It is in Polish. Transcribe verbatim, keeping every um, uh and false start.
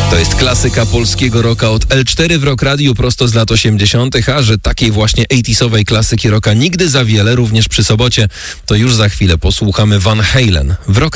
To jest klasyka polskiego rocka od L cztery w Rock Radiu prosto z lat osiemdziesiątych, a że takiej właśnie osiemdziesiątych klasyki rocka nigdy za wiele, również przy sobocie, to już za chwilę posłuchamy Van Halen w Rock